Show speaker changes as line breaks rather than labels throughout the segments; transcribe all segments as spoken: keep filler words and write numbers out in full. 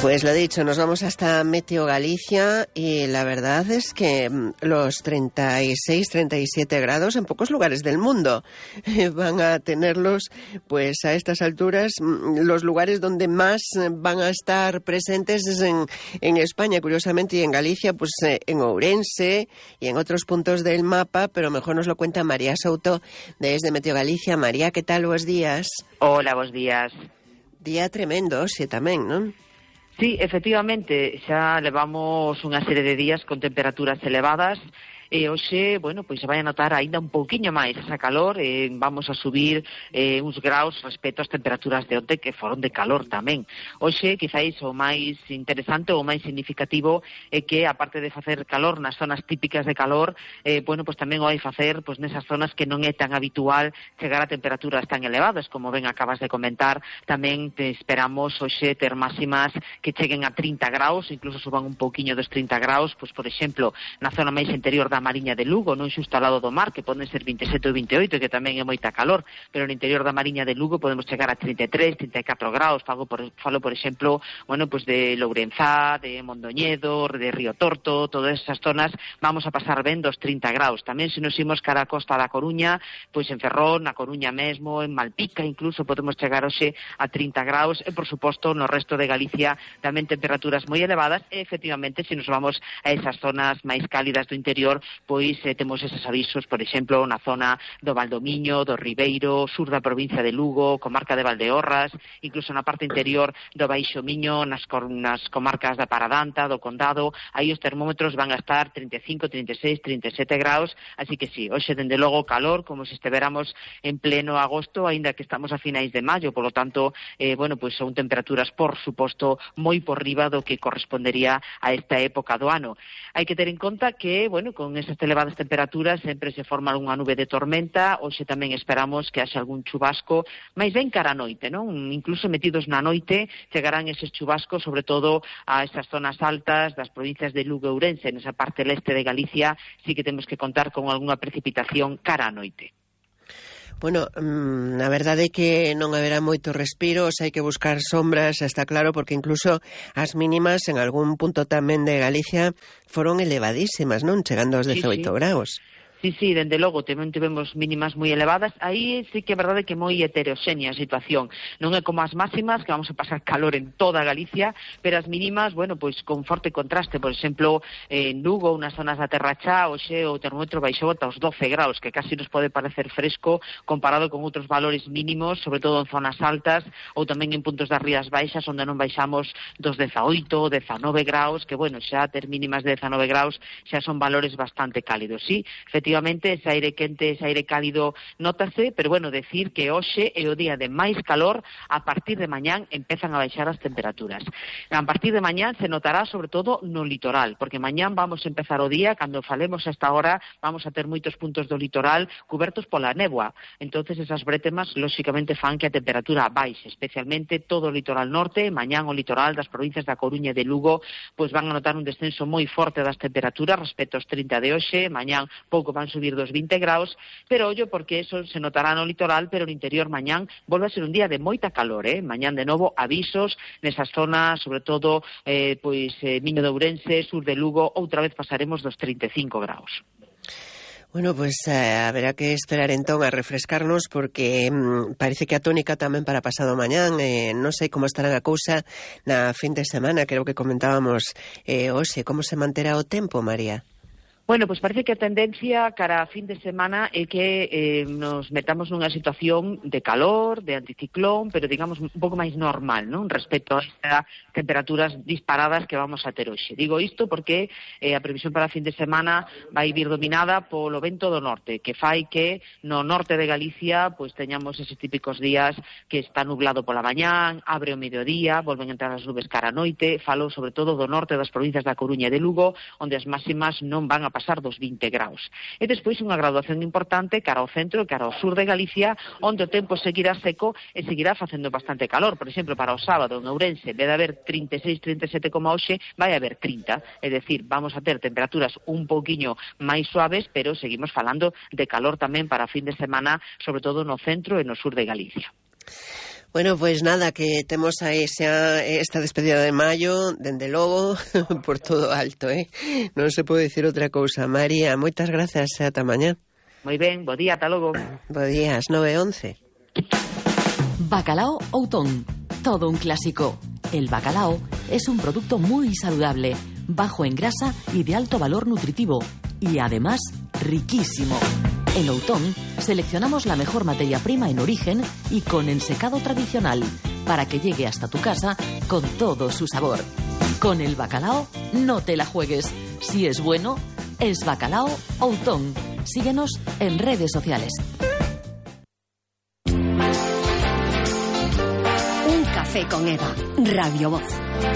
Pues lo dicho, nos vamos hasta Meteo Galicia y la verdad es que los treinta y seis, treinta y siete grados en pocos lugares del mundo van a tenerlos, pues a estas alturas, los lugares donde más van a estar presentes es en, en España, curiosamente, y en Galicia, pues en Ourense y en otros puntos del mapa, pero mejor nos lo cuenta María Souto desde Meteo Galicia. María, ¿qué tal? Buenos días.
Hola, buenos días.
Día tremendo, sí, tamén, non?
Sí, efectivamente, xa levamos unha serie de días con temperaturas elevadas e hoxe, bueno, pois se vai a notar aínda un pouquiño máis esa calor, eh, vamos a subir eh, uns graus respecto ás temperaturas de onte que foron de calor tamén. Hoxe, quizáis, o máis interesante ou o máis significativo é que, aparte de facer calor nas zonas típicas de calor, eh, bueno, pois tamén o vai facer pois nesas zonas que non é tan habitual chegar a temperaturas tan elevadas, como ben acabas de comentar. Tamén te esperamos hoxe ter máximas que cheguen a trinta graus, incluso suban un pouquiño dos trinta graus, pois, por exemplo, na zona máis interior da Mariña de Lugo, non xusto ao lado do mar, que poden ser vinte e sete ou vinte e oito, que tamén é moita calor, pero no interior da Mariña de Lugo podemos chegar a trinta e tres, trinta e catro graus. Falo, por, falo, por exemplo, bueno, pues de Lourenzá, de Mondoñedo, de Río Torto, todas esas zonas vamos a pasar ben dos trinta graus. Tamén se nos imos cara a costa da Coruña, pois en Ferrol, na Coruña mesmo, en Malpica, incluso podemos chegar hoxe a trinta graus, e por suposto no resto de Galicia tamén temperaturas moi elevadas, e efectivamente se nos vamos a esas zonas máis cálidas do interior, pois eh, temos eses avisos, por exemplo, na zona do Valdomiño, do Ribeiro, sur da provincia de Lugo, comarca de Valdeorras, incluso na parte interior do Baixo Miño, nas, nas comarcas da Paradanta, do Condado. Aí os termómetros van a estar trinta e cinco, trinta e seis, trinta e sete graus, así que sí, hoxe dende logo calor, como se estiveramos en pleno agosto, aínda que estamos a finais de maio, polo tanto, eh, bueno, pois son temperaturas, por suposto, moi por riba do que correspondería a esta época do ano. Hai que ter en conta que, bueno, con esas elevadas temperaturas sempre se forma algunha nube de tormenta. Hoxe tamén esperamos que haxa algún chubasco, máis ben cara a noite, non? Incluso metidos na noite chegarán eses chubascos, sobre todo a esas zonas altas das provincias de Lugo e Ourense. Nesa parte leste de Galicia sí que temos que contar con algunha precipitación cara a noite.
Bueno, mmm, a verdade é que non haberá moitos respiros, hai que buscar sombras, está claro, porque incluso as mínimas en algún punto tamén de Galicia foron elevadísimas, non? Chegando aos dezoito
sí, sí.
graus.
Sí, sí, dende logo, tamén tivemos mínimas moi elevadas. Aí sí que é verdade que é moi heteroxénea a situación. Non é como as máximas, que vamos a pasar calor en toda Galicia, pero as mínimas, bueno, pois con forte contraste. Por exemplo, en Lugo, unas zonas da Terra Chá, hoxe o termómetro baixou ata os doce graus, que casi nos pode parecer fresco comparado con outros valores mínimos, sobre todo en zonas altas, ou tamén en puntos das Rías Baixas, onde non baixamos dos dezaoito, dezanove graus, que, bueno, xa ter mínimas de dezanove graus xa son valores bastante cálidos. Sí, efectivamente, Efectivamente, ese aire quente, ese aire cálido nótase, pero bueno, decir que hoxe é o día de máis calor. A partir de mañán empezan a baixar as temperaturas. A partir de mañán se notará sobre todo no litoral, porque mañán vamos a empezar o día, cando falemos a esta hora, vamos a ter moitos puntos do litoral cubertos pola néboa. Entonces esas brétemas, lóxicamente, fan que a temperatura baixe, especialmente todo o litoral norte. Mañán o litoral das provincias da Coruña e de Lugo pois van a notar un descenso moi forte das temperaturas respecto aos trinta de hoxe. Mañán pouco van subir dos vinte graus, pero ollo porque eso se notará no litoral, pero no interior mañán volve a ser un día de moita calor, eh? Mañán de novo avisos nesas zonas, sobre todo eh, pois eh, Miño de Ourense, sur de Lugo, outra vez pasaremos dos trinta e cinco graus.
Bueno, pues eh, haberá que esperar entón a refrescarnos, porque mm, parece que a tónica tamén para pasado mañán, eh, non sei como estará a cousa na fin de semana, creo que comentábamos eh, hoxe, como se manterá o tempo, María?
Bueno, pois parece que a tendencia cara a fin de semana é que eh, nos metamos nunha situación de calor, de anticiclón, pero digamos un pouco máis normal, non? Respecto a estas temperaturas disparadas que vamos a ter hoxe. Digo isto porque eh, a previsión para a fin de semana vai vir dominada polo vento do norte, que fai que no norte de Galicia pois teñamos eses típicos días que está nublado pola mañán, abre o mediodía, volven a entrar as nubes cara a noite. Falo sobre todo do norte das provincias da Coruña e de Lugo, onde as máximas non van a pasar dos vinte graus. E despois unha graduación importante cara ao centro e cara ao sur de Galicia, onde o tempo seguirá seco e seguirá facendo bastante calor. Por exemplo, para o sábado en Ourense, en vez de haber trinta e seis, trinta e sete como hoxe, vai haber trinta. É dicir, vamos a ter temperaturas un pouquiño máis suaves, pero seguimos falando de calor tamén para a fin de semana, sobre todo no centro e no sur de Galicia.
Bueno, pues nada, que temos aí xa esta despedida de maio, dende logo, por todo alto, eh? Non se pode dicir outra cousa. María, moitas grazas, e ata mañá.
Moi ben, bo día, ata logo.
Bo día, as nove e once.
Bacalao Outón, todo un clásico. El bacalao es un producto muy saludable, bajo en grasa y de alto valor nutritivo, y además riquísimo. En Outón seleccionamos la mejor materia prima en origen y con el secado tradicional para que llegue hasta tu casa con todo su sabor. Con el bacalao no te la juegues. Si es bueno, es Bacalao Outón. Síguenos en redes sociales.
Un café con Eva, Radio Voz.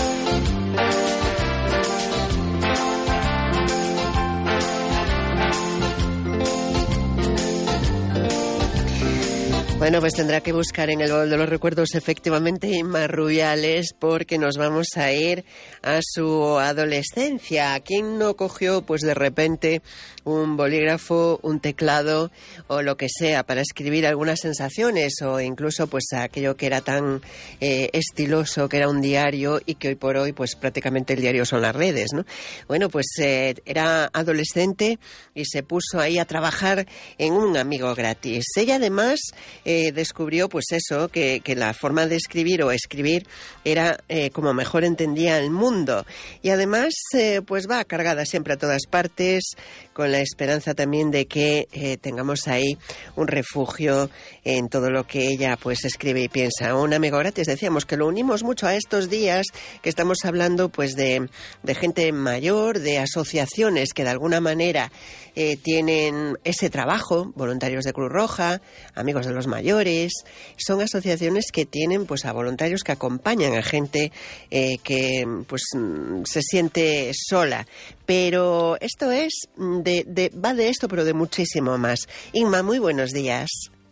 Bueno, pues tendrá que buscar en el baúl de los recuerdos efectivamente Inma Rubiales, porque nos vamos a ir a su adolescencia. ¿Quién no cogió, pues de repente, un bolígrafo, un teclado o lo que sea para escribir algunas sensaciones, o incluso pues aquello que era tan eh, estiloso, que era un diario, y que hoy por hoy pues prácticamente el diario son las redes, ¿no? Bueno, pues eh, era adolescente y se puso ahí a trabajar en un amigo gratis. Ella además eh, descubrió pues eso, que, que la forma de escribir o escribir era eh, como mejor entendía el mundo, y además eh, pues va cargada siempre a todas partes con la esperanza también de que eh, tengamos ahí un refugio en todo lo que ella pues escribe y piensa. Un amigo gratis, decíamos que lo unimos mucho a estos días que estamos hablando pues de, de gente mayor, de asociaciones que de alguna manera eh, tienen ese trabajo, voluntarios de Cruz Roja, amigos de los mayores. Son asociaciones que tienen pues a voluntarios que acompañan a gente eh, que pues se siente sola. Pero esto es, de, de, va de esto, pero de muchísimo más. Inma, muy buenos días.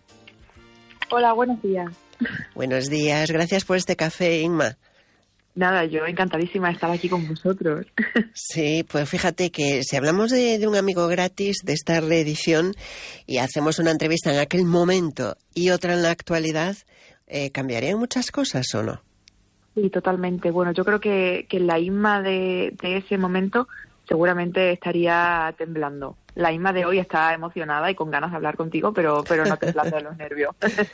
Hola, buenos días.
Buenos días, gracias por este café, Inma.
Nada, yo encantadísima de estar aquí con vosotros.
Sí, pues fíjate que si hablamos de, de un amigo gratis, de esta reedición, y hacemos una entrevista en aquel momento y otra en la actualidad, eh, ¿cambiarían muchas cosas o no?
Sí, totalmente. Bueno, yo creo que, que la Inma de, de ese momento seguramente estaría temblando. La Inma de hoy está emocionada y con ganas de hablar contigo, pero, pero no temblando de los nervios.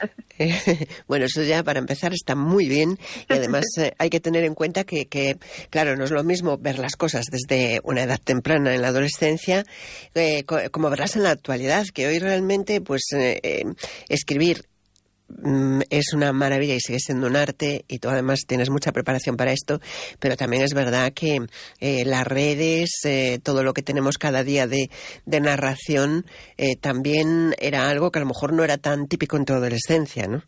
Bueno, eso ya para empezar está muy bien, y además eh, hay que tener en cuenta que, que, claro, no es lo mismo ver las cosas desde una edad temprana en la adolescencia eh, como verlas en la actualidad, que hoy realmente pues eh, eh, escribir es una maravilla y sigue siendo un arte, y tú además tienes mucha preparación para esto, pero también es verdad que eh, las redes, eh, todo lo que tenemos cada día de, de narración, eh, también era algo que a lo mejor no era tan típico en tu adolescencia, ¿no?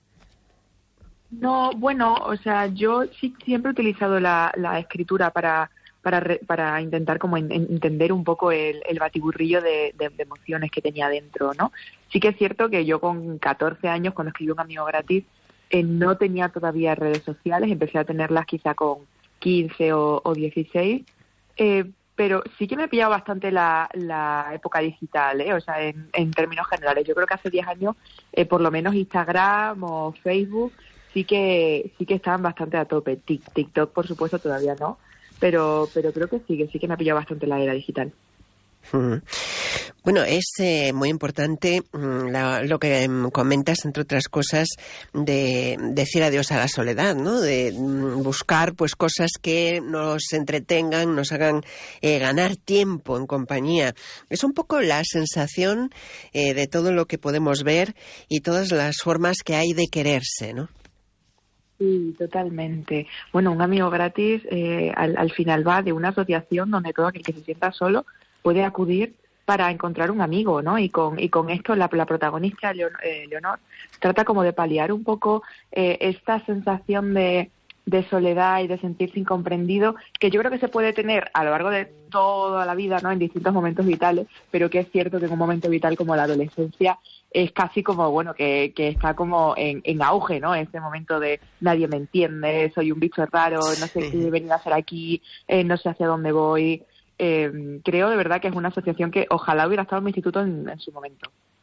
No, bueno, o sea, yo sí siempre he utilizado la, la escritura para para re, para intentar como en, en entender un poco el, el batiburrillo de, de, de emociones que tenía dentro, ¿no? Sí que es cierto que yo con catorce años, cuando escribí Un amigo gratis, eh, no tenía todavía redes sociales, empecé a tenerlas quizá con quince o, o dieciséis, eh, pero sí que me ha pillado bastante la, la época digital, ¿eh? O sea, en, en términos generales. Yo creo que hace diez años, eh, por lo menos Instagram o Facebook, sí que sí que estaban bastante a tope. TikTok, por supuesto, todavía no. Pero, pero creo que sí, que sí que me ha pillado bastante la era digital.
Uh-huh. Bueno, es eh, muy importante mm, la, lo que mm, comentas, entre otras cosas, de, de decir adiós a la soledad, ¿no? De mm, buscar pues cosas que nos entretengan, nos hagan eh, ganar tiempo en compañía. Es un poco la sensación eh, de todo lo que podemos ver y todas las formas que hay de quererse, ¿no?
Sí, totalmente. Bueno, Un amigo gratis eh, al, al final va de una asociación donde todo aquel que se sienta solo puede acudir para encontrar un amigo, ¿no? Y con y con esto la, la protagonista, Leonor, eh, Leonor, trata como de paliar un poco eh, esta sensación de, de soledad y de sentirse incomprendido, que yo creo que se puede tener a lo largo de toda la vida, ¿no? En distintos momentos vitales, pero que es cierto que en un momento vital como la adolescencia es casi como, bueno, que, que está como en, en auge, ¿no? Ese momento de nadie me entiende, soy un bicho raro, no sé qué he venido a hacer aquí, eh, no sé hacia dónde voy. Eh, creo de verdad que es una asociación que ojalá hubiera estado en mi instituto en, en su momento.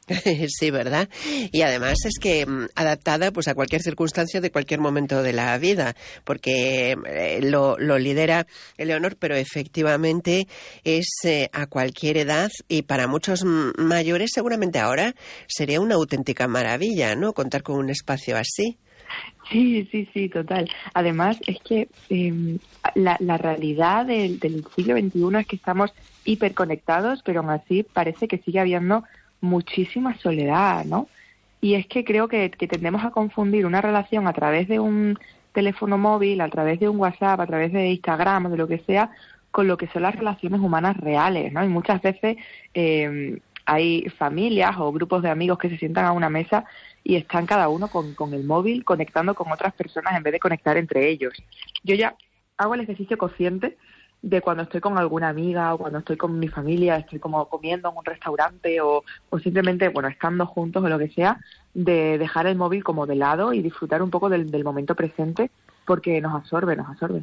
Sí, ¿verdad? Y además es que mm, adaptada pues a cualquier circunstancia de cualquier momento de la vida, porque eh, lo, lo lidera Eleonor, pero efectivamente es eh, a cualquier edad y para muchos m- mayores seguramente ahora sería una auténtica maravilla, ¿no? Contar con un espacio así.
Sí, sí, sí, total. Además, es que eh, la, la realidad del, del siglo veintiuno es que estamos hiperconectados, pero aún así parece que sigue habiendo muchísima soledad, ¿no? Y es que creo que, que tendemos a confundir una relación a través de un teléfono móvil, a través de un WhatsApp, a través de Instagram o de lo que sea, con lo que son las relaciones humanas reales, ¿no? Y muchas veces eh, hay familias o grupos de amigos que se sientan a una mesa y están cada uno con, con el móvil conectando con otras personas en vez de conectar entre ellos. Yo ya hago el ejercicio consciente de cuando estoy con alguna amiga o cuando estoy con mi familia, estoy como comiendo en un restaurante o, o simplemente, bueno, estando juntos o lo que sea, de dejar el móvil como de lado y disfrutar un poco del, del momento presente porque nos absorbe, nos absorbe.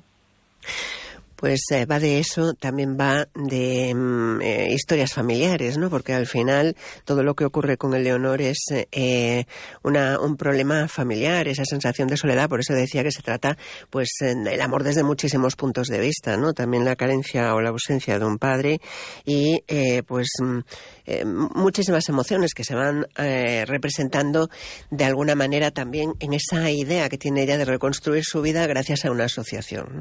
Pues eh, va de eso, también va de mm, eh, historias familiares, ¿no? Porque al final todo lo que ocurre con Eleonor es eh, una, un problema familiar, esa sensación de soledad. Por eso decía que se trata, pues, del amor desde muchísimos puntos de vista, ¿no? También la carencia o la ausencia de un padre y, eh, pues, mm, eh, muchísimas emociones que se van eh, representando de alguna manera también en esa idea que tiene ella de reconstruir su vida gracias a una asociación, ¿no?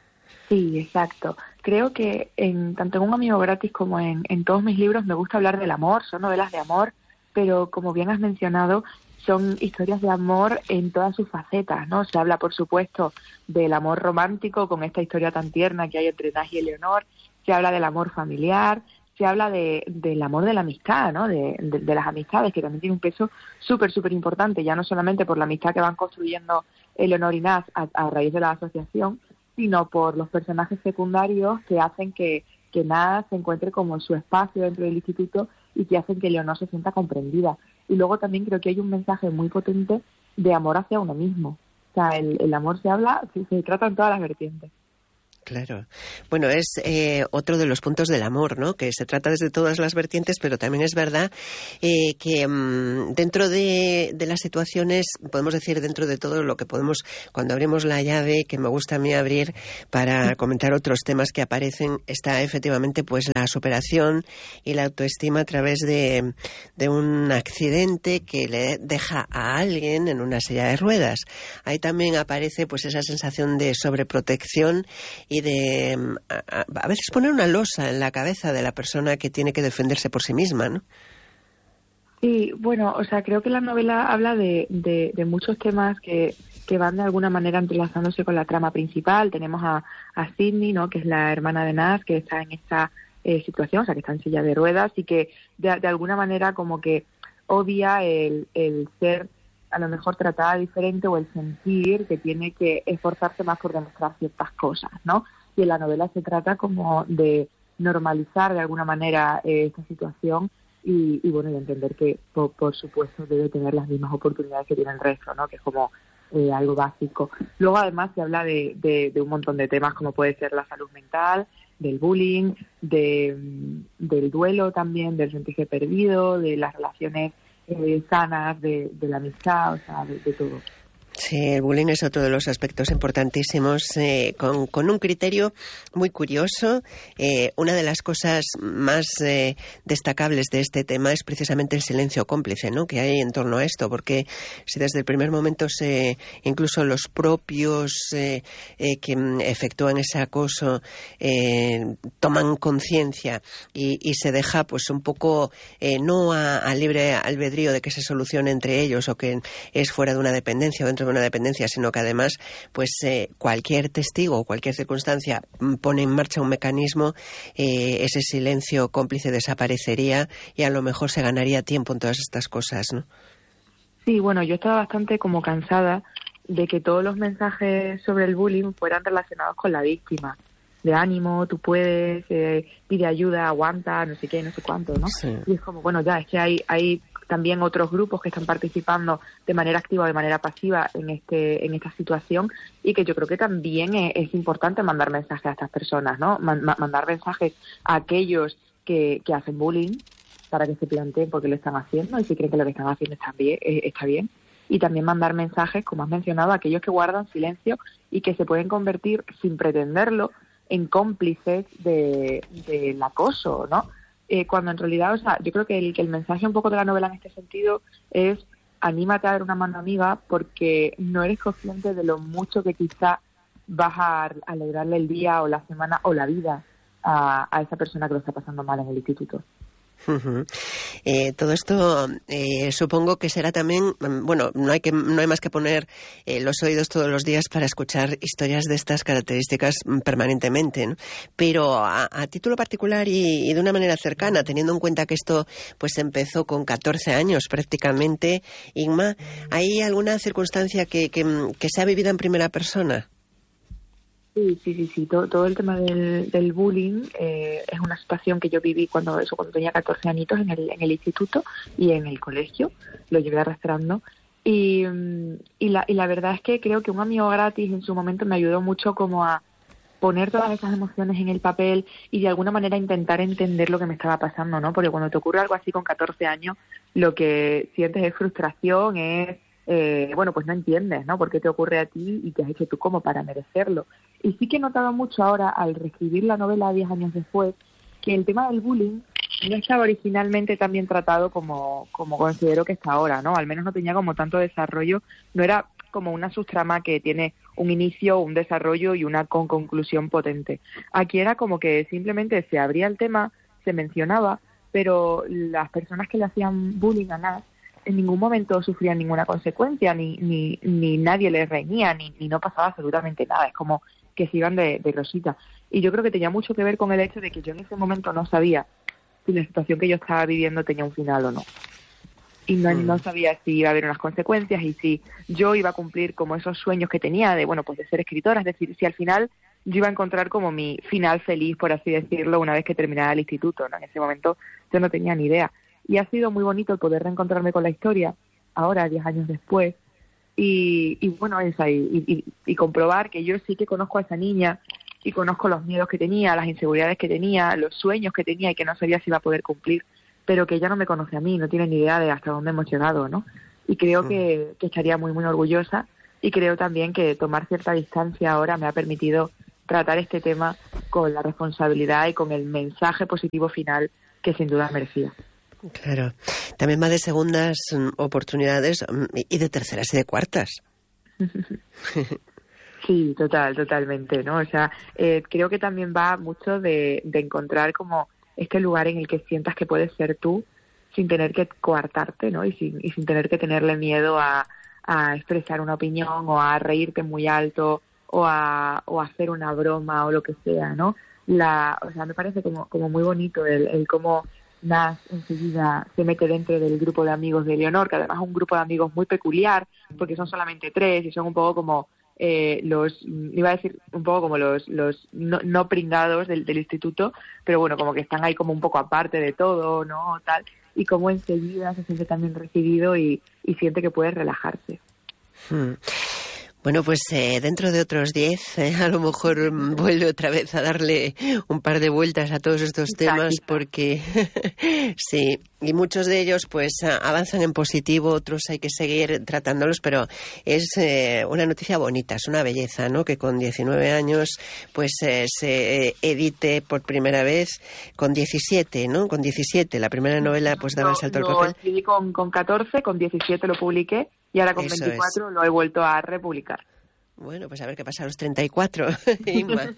Sí, exacto. Creo que en, tanto en Un amigo gratis como en, en todos mis libros me gusta hablar del amor, son novelas de amor, pero como bien has mencionado, son historias de amor en todas sus facetas, ¿no? Se habla, por supuesto, del amor romántico con esta historia tan tierna que hay entre Nash y Eleonor, se habla del amor familiar, se habla de, del amor de la amistad, ¿no? De, de, de las amistades, que también tiene un peso súper, súper importante, ya no solamente por la amistad que van construyendo Eleonor y Nash a, a raíz de la asociación, sino por los personajes secundarios que hacen que, que Nash se encuentre como en su espacio dentro del instituto y que hacen que Eleonor se sienta comprendida. Y luego también creo que hay un mensaje muy potente de amor hacia uno mismo. O sea, el, el amor se habla, se, se trata en todas las vertientes.
Claro. Bueno, es eh, otro de los puntos del amor, ¿no? Que se trata desde todas las vertientes, pero también es verdad eh, que mmm, dentro de, de las situaciones, podemos decir dentro de todo lo que podemos, cuando abrimos la llave, que me gusta a mí abrir para comentar otros temas que aparecen, está efectivamente pues la superación y la autoestima a través de, de un accidente que le deja a alguien en una silla de ruedas. Ahí también aparece pues esa sensación de sobreprotección y de a, a veces poner una losa en la cabeza de la persona que tiene que defenderse por sí misma, ¿no?
Sí, bueno, o sea, creo que la novela habla de, de, de muchos temas que, que van de alguna manera entrelazándose con la trama principal. Tenemos a, a Sydney, ¿no? Que es la hermana de Nash, que está en esta eh, situación, o sea, que está en silla de ruedas y que de, de alguna manera como que odia el, el ser a lo mejor tratada diferente o el sentir que tiene que esforzarse más por demostrar ciertas cosas, ¿no? Y en la novela se trata como de normalizar de alguna manera eh, esta situación y, y bueno, y entender que por, por supuesto debe tener las mismas oportunidades que tiene el resto, ¿no? Que es como eh, algo básico. Luego además se habla de, de, de un montón de temas como puede ser la salud mental, del bullying, de, del duelo también, del sentirse perdido, de las relaciones Eh, sanas, de, de la amistad, o sea, de, de todo.
Sí, el bullying es otro de los aspectos importantísimos, eh, con, con un criterio muy curioso. Eh, una de las cosas más eh, destacables de este tema es precisamente el silencio cómplice, ¿no?, que hay en torno a esto, porque si desde el primer momento se, incluso los propios eh, eh, que efectúan ese acoso eh, toman conciencia y, y se deja pues un poco eh, no a, a libre albedrío de que se solucione entre ellos o que es fuera de una dependencia o dentro de una dependencia, sino que además pues eh, cualquier testigo o cualquier circunstancia pone en marcha un mecanismo, eh, ese silencio cómplice desaparecería y a lo mejor se ganaría tiempo en todas estas cosas, ¿no?
Sí, bueno, yo estaba bastante como cansada de que todos los mensajes sobre el bullying fueran relacionados con la víctima, de ánimo, tú puedes, eh, pide ayuda, aguanta, no sé qué, no sé cuánto, ¿no? Sí. Y es como, bueno, ya, es que hay hay también otros grupos que están participando de manera activa o de manera pasiva en este en esta situación y que yo creo que también es, es importante mandar mensajes a estas personas, ¿no? Man, mandar mensajes a aquellos que, que hacen bullying para que se planteen por qué lo están haciendo y si creen que lo que están haciendo está bien, eh, está bien. Y también mandar mensajes, como has mencionado, a aquellos que guardan silencio y que se pueden convertir, sin pretenderlo, en cómplices de, del acoso, ¿no? Eh, cuando en realidad, o sea, yo creo que el, que el mensaje un poco de la novela en este sentido es: anímate a dar una mano amiga, porque no eres consciente de lo mucho que quizá vas a alegrarle el día o la semana o la vida a, a esa persona que lo está pasando mal en el instituto.
Uh-huh. Eh, todo esto eh, supongo que será también, bueno, no hay que no hay más que poner eh, los oídos todos los días para escuchar historias de estas características permanentemente, ¿no? Pero a, a título particular y, y de una manera cercana, teniendo en cuenta que esto pues empezó con catorce años prácticamente, Inma, ¿hay alguna circunstancia que, que, que se ha vivido en primera persona?
Sí, sí, sí, sí. Todo, todo el tema del, del bullying eh, es una situación que yo viví cuando eso cuando tenía catorce añitos en el, en el instituto y en el colegio. Lo llevé arrastrando. Y, y, la, y la verdad es que creo que un amigo gratis en su momento me ayudó mucho como a poner todas esas emociones en el papel y de alguna manera intentar entender lo que me estaba pasando, ¿no? Porque cuando te ocurre algo así con catorce años, lo que sientes es frustración, es... Eh, bueno, pues no entiendes, ¿no? ¿Por qué te ocurre a ti y qué has hecho tú como para merecerlo? Y sí que he notado mucho ahora, al reescribir la novela diez años después, que el tema del bullying no estaba originalmente tan bien tratado como, como considero que está ahora, ¿no? Al menos no tenía como tanto desarrollo, no era como una subtrama que tiene un inicio, un desarrollo y una con conclusión potente. Aquí era como que simplemente se abría el tema, se mencionaba, pero las personas que le hacían bullying a Naz en ningún momento sufrían ninguna consecuencia, ni ni, ni nadie les reñía, ni, ni no pasaba absolutamente nada. Es como que se iban de, de rosita. Y yo creo que tenía mucho que ver con el hecho de que yo en ese momento no sabía si la situación que yo estaba viviendo tenía un final o no. Y no, mm. no sabía si iba a haber unas consecuencias y si yo iba a cumplir como esos sueños que tenía de, bueno, pues de ser escritora. Es decir, si al final yo iba a encontrar como mi final feliz, por así decirlo, una vez que terminara el instituto, ¿no? En ese momento yo no tenía ni idea. Y ha sido muy bonito el poder reencontrarme con la historia, ahora, diez años después, y, y bueno, eso, y, y, y comprobar que yo sí que conozco a esa niña, y conozco los miedos que tenía, las inseguridades que tenía, los sueños que tenía y que no sabía si iba a poder cumplir, pero que ella no me conoce a mí, no tiene ni idea de hasta dónde hemos llegado, ¿no? Y creo mm. que, que estaría muy, muy orgullosa, y creo también que tomar cierta distancia ahora me ha permitido tratar este tema con la responsabilidad y con el mensaje positivo final que sin duda merecía.
Claro. También va de segundas oportunidades y de terceras y de cuartas.
Sí, total, totalmente, ¿no? O sea, eh, creo que también va mucho de, de encontrar como este lugar en el que sientas que puedes ser tú sin tener que coartarte, ¿no? Y sin, y sin tener que tenerle miedo a, a expresar una opinión o a reírte muy alto o a, o a hacer una broma o lo que sea, ¿no? La, o sea, me parece como, como muy bonito el, el cómo Naz enseguida se mete dentro del grupo de amigos de Leonor, que además es un grupo de amigos muy peculiar, porque son solamente tres y son un poco como eh, los, iba a decir un poco como los los no, no pringados del, del instituto, pero bueno, como que están ahí como un poco aparte de todo, ¿no? Tal, y como enseguida se siente también recibido y, y siente que puede relajarse.
Hmm. Bueno, pues eh, dentro de otros diez, eh, a lo mejor vuelve otra vez a darle un par de vueltas a todos estos temas, porque sí, y muchos de ellos pues avanzan en positivo, otros hay que seguir tratándolos, pero es eh, una noticia bonita, es una belleza, ¿no? Que con diecinueve años pues eh, se eh, edite por primera vez con diecisiete, ¿no? Con diecisiete, la primera novela pues daba el salto al papel.
Lo escribí con, con catorce, con diecisiete lo publiqué. Y ahora con Eso veinticuatro es. Lo he vuelto a republicar.
Bueno, pues a ver qué pasa a los treinta y cuatro, Inma.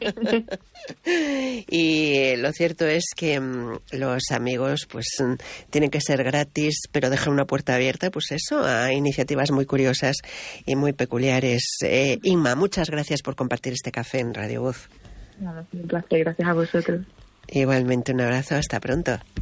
Y lo cierto es que mmm, los amigos pues mmm, tienen que ser gratis, pero dejan una puerta abierta, pues eso, a iniciativas muy curiosas y muy peculiares. Eh, Inma, muchas gracias por compartir este café en Radio Voz.
Nada, un placer, gracias a vosotros.
Igualmente, un abrazo, hasta pronto.